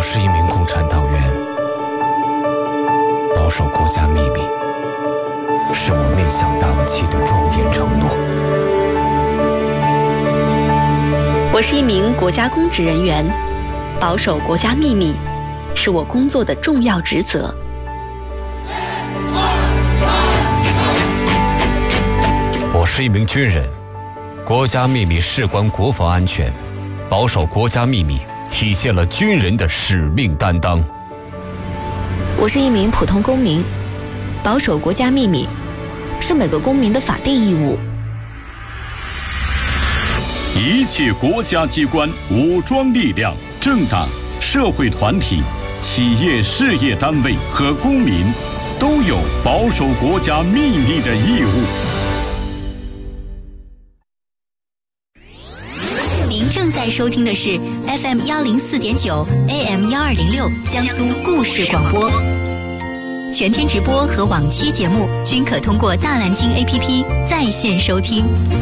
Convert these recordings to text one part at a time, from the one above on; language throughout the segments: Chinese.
是一名共产党员，保守国家秘密是我面向党旗的庄严承诺。 我是一名国家公职人员，保守国家秘密是我工作的重要职责。 我是一名军人，国家秘密事关国防安全，保守国家秘密体现了军人的使命担当。 我是一名普通公民，保守国家秘密是每个公民的法定义务。 一切国家机关、武装力量、政党、社会团体、企业事业单位和公民都有保守国家秘密的义务。 您正在收听的是 FM104.9 AM1206 江苏故事广播，全天直播和往期节目均可通过大蓝鲸 APP 在线收听。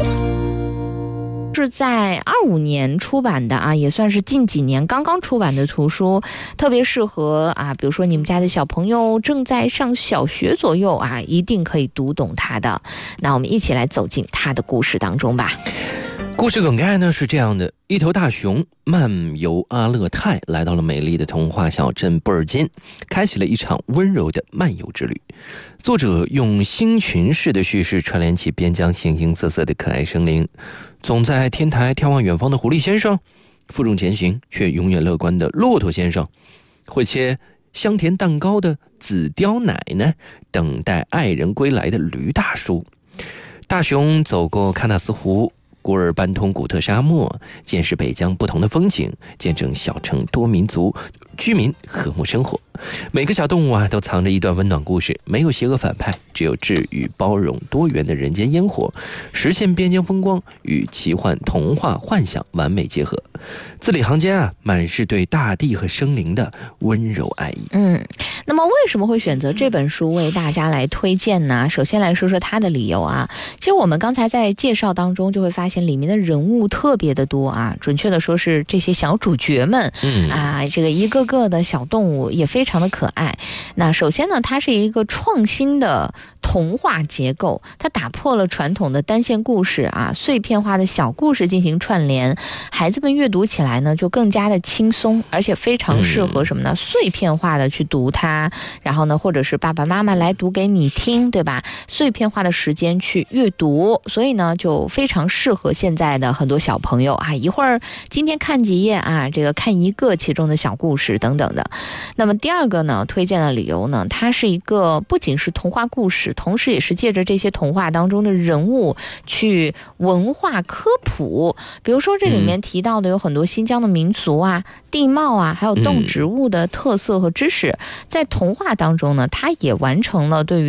是在25年出版的啊，也算是近几年刚刚出版的图书，特别适合啊，比如说你们家的小朋友正在上小学左右啊，一定可以读懂它的。那我们一起来走进它的故事当中吧。 故事梗概呢是这样的：一头大熊漫游阿勒泰，来到了美丽的童话小镇布尔津，开启了一场温柔的漫游之旅。作者用星群式的叙事串联起边疆形形色色的可爱生灵，总在天台眺望远方的狐狸先生，负重前行却永远乐观的骆驼先生，会切香甜蛋糕的紫貂奶奶，等待爱人归来的驴大叔。大熊走过喀纳斯湖，古尔班通古特沙漠，见识北疆不同的风景，见证小城多民族居民和睦生活。每个小动物啊，都藏着一段温暖故事，没有邪恶反派，只有治愈、包容、多元的人间烟火，实现边疆风光与奇幻童话幻想完美结合。字里行间啊，满是对大地和生灵的温柔爱意。 那么为什么会选择这本书为大家来推荐呢？首先来说说它的理由啊。其实我们刚才在介绍当中就会发现里面的人物特别的多啊，准确的说是这些小主角们这个一个个的小动物也非常的可爱。那首先呢，它是一个创新的童话结构，它打破了传统的单线故事啊，碎片化的小故事进行串联，孩子们阅读起来呢就更加的轻松，而且非常适合什么呢？碎片化的去读它，然后呢或者是爸爸妈妈来读给你听，对吧？碎片化的时间去阅读，所以呢就非常适合现在的很多小朋友啊，一会儿今天看几页啊，这个看一个其中的小故事等等的。那么第二个呢，推荐的理由呢，它是一个不仅是童话故事，同时也是借着这些童话当中的人物去文化科普。比如说这里面提到的有很多新疆的民族啊、地貌啊，还有动植物的特色和知识，在童话当中呢，它也完成了对于